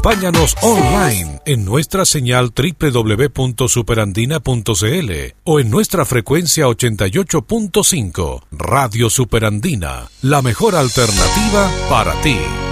Acompáñanos online en nuestra señal www.superandina.cl o en nuestra frecuencia 88.5. Radio Superandina, la mejor alternativa para ti.